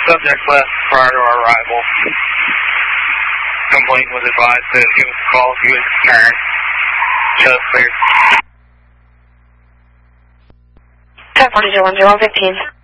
Subject left prior to our arrival. Complaint was advised to give us a call if you had concern. Show us clear. 1042 10115.